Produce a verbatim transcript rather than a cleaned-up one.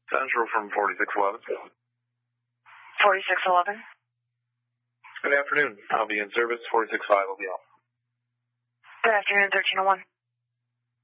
Central from forty-six eleven. forty-six eleven. Good afternoon. I'll be in service. forty-six five will be off. Good afternoon, thirteen oh one.